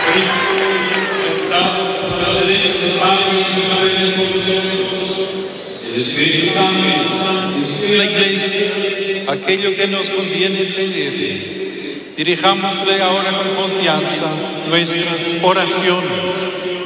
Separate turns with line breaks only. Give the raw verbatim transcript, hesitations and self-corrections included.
Cristo, sentado a la derecha del Padre, intercede por nosotros. El Espíritu Santo, inspira la Iglesia, aquello que nos conviene pedirle. Dirijámosle ahora con confianza nuestras oraciones.